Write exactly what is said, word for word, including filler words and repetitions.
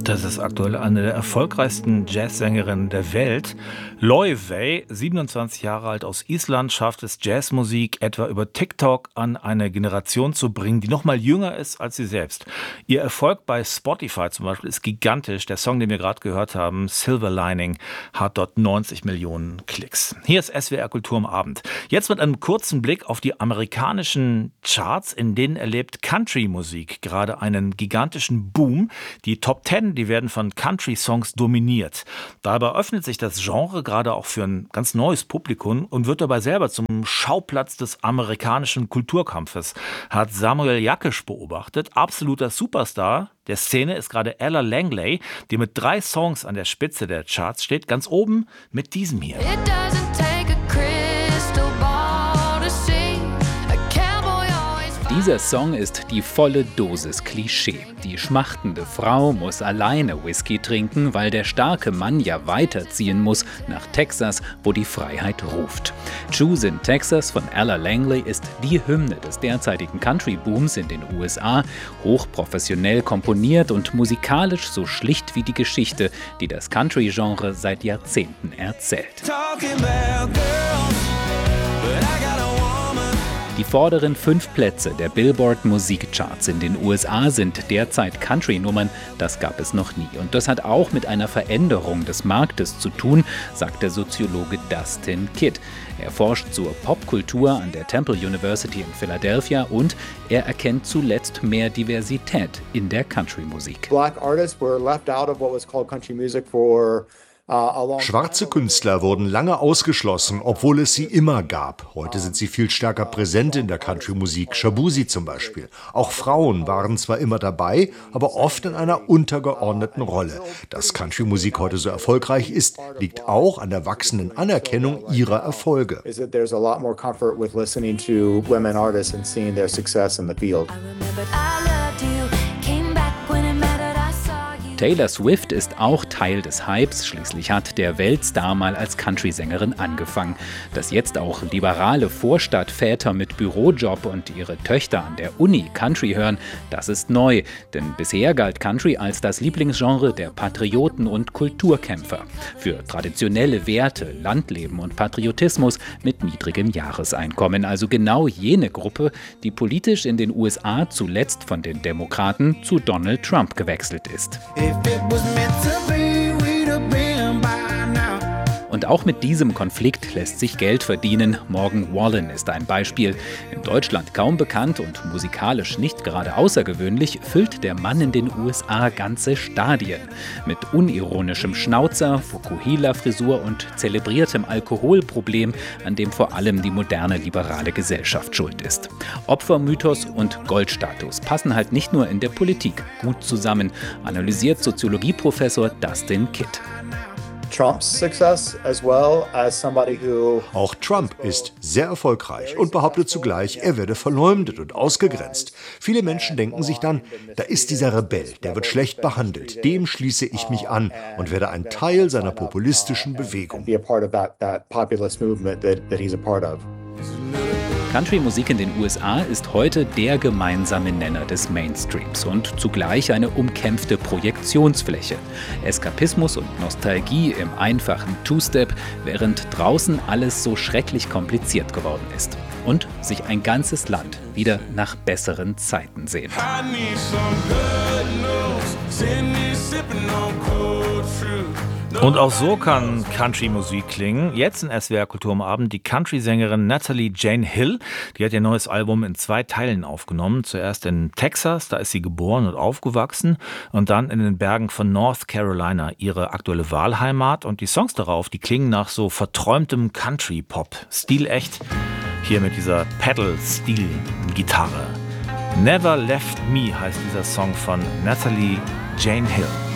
Das ist aktuell eine der erfolgreichsten Jazzsängerinnen der Welt. Loi Wei, siebenundzwanzig Jahre alt aus Island, schafft es, Jazzmusik etwa über TikTok an eine Generation zu bringen, die noch mal jünger ist als sie selbst. Ihr Erfolg bei Spotify zum Beispiel ist gigantisch. Der Song, den wir gerade gehört haben, Silver Lining, hat dort neunzig Millionen Klicks. Hier ist S W R Kultur am Abend. Jetzt mit einem kurzen Blick auf die amerikanischen Charts, in denen erlebt Country-Musik gerade einen gigantischen Boom. Die Top Ten, die werden von Country-Songs dominiert. Dabei öffnet sich das Genre gerade auch für ein ganz neues Publikum und wird dabei selber zum Schauplatz des amerikanischen Kulturkampfes, hat Samuel Jakisch beobachtet. Absoluter Superstar der Szene ist gerade Ella Langley, die mit drei Songs an der Spitze der Charts steht. Ganz oben mit diesem hier. Dieser Song ist die volle Dosis Klischee. Die schmachtende Frau muss alleine Whisky trinken, weil der starke Mann ja weiterziehen muss nach Texas, wo die Freiheit ruft. Choose in Texas von Ella Langley ist die Hymne des derzeitigen Country-Booms in den U S A, hochprofessionell komponiert und musikalisch so schlicht wie die Geschichte, die das Country-Genre seit Jahrzehnten erzählt. Die vorderen fünf Plätze der Billboard-Musikcharts in den U S A sind derzeit Country-Nummern. Das gab es noch nie. Und das hat auch mit einer Veränderung des Marktes zu tun, sagt der Soziologe Dustin Kidd. Er forscht zur Popkultur an der Temple University in Philadelphia und er erkennt zuletzt mehr Diversität in der Country-Musik. Black artists were left out of what was called country music for Schwarze Künstler wurden lange ausgeschlossen, obwohl es sie immer gab. Heute sind sie viel stärker präsent in der Country-Musik, Shabuzi zum Beispiel. Auch Frauen waren zwar immer dabei, aber oft in einer untergeordneten Rolle. Dass Country-Musik heute so erfolgreich ist, liegt auch an der wachsenden Anerkennung ihrer Erfolge. Taylor Swift ist auch Teil des Hypes, schließlich hat der Weltstar mal als Country-Sängerin angefangen. Dass jetzt auch liberale Vorstadtväter mit Bürojob und ihre Töchter an der Uni Country hören, das ist neu. Denn bisher galt Country als das Lieblingsgenre der Patrioten und Kulturkämpfer. Für traditionelle Werte, Landleben und Patriotismus mit niedrigem Jahreseinkommen. Also genau jene Gruppe, die politisch in den U S A zuletzt von den Demokraten zu Donald Trump gewechselt ist. Und auch mit diesem Konflikt lässt sich Geld verdienen. Morgan Wallen ist ein Beispiel. In Deutschland kaum bekannt und musikalisch nicht gerade außergewöhnlich, füllt der Mann in den U S A ganze Stadien. Mit unironischem Schnauzer, Fukuhila-Frisur und zelebriertem Alkoholproblem, an dem vor allem die moderne liberale Gesellschaft schuld ist. Opfermythos und Goldstatus passen halt nicht nur in der Politik gut zusammen, analysiert Soziologieprofessor Dustin Kidd. Trump's success as well as somebody who Auch Trump ist sehr erfolgreich und behauptet zugleich, er werde verleumdet und ausgegrenzt. Viele Menschen denken sich dann, da ist dieser Rebell, der wird schlecht behandelt. Dem schließe ich mich an und werde ein Teil seiner populistischen Bewegung. Country-Musik in den U S A ist heute der gemeinsame Nenner des Mainstreams und zugleich eine umkämpfte Projektionsfläche. Eskapismus und Nostalgie im einfachen Two-Step, während draußen alles so schrecklich kompliziert geworden ist. Und sich ein ganzes Land wieder nach besseren Zeiten sehnt. Und auch so kann Country-Musik klingen. Jetzt in S W R Kultur am Abend die Country-Sängerin Natalie Jane Hill. Die hat ihr neues Album in zwei Teilen aufgenommen. Zuerst in Texas, da ist sie geboren und aufgewachsen. Und dann in den Bergen von North Carolina, ihre aktuelle Wahlheimat. Und die Songs darauf, die klingen nach so verträumtem Country-Pop. Stilecht. Hier mit dieser Pedal-Steel-Gitarre. Never Left Me heißt dieser Song von Natalie Jane Hill.